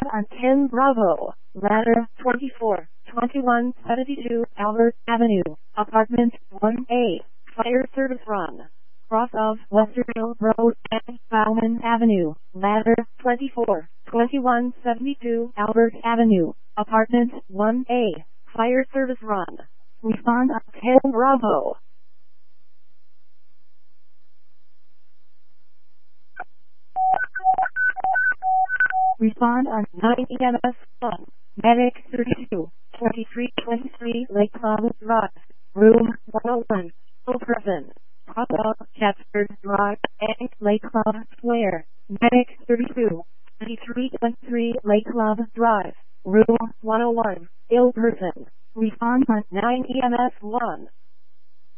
Respond on 10 Bravo, ladder 24, 2172 Albert Avenue, apartment 1A, fire service run. Cross of Westerville Road and Bowman Avenue, ladder 24, 2172 Albert Avenue, apartment 1A, fire service run. Respond on 10 Bravo. Respond on 9 EMS 1, Medic 32, 2323 Lake Cloud Drive, room 101, full person. Cross of Chatsford Drive and Lake Cloud Square, Medic 32, 2323 Lake Cloud Drive, room 101, ill person. Respond on 9 EMS 1.